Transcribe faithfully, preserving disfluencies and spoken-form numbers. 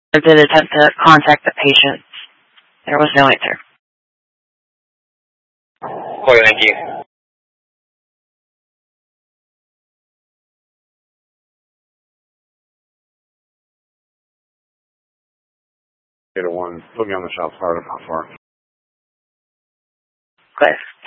I did attempt to contact the patient. There was no answer. Okay, thank you. Eight oh one, put me on the shop part of how far. Good.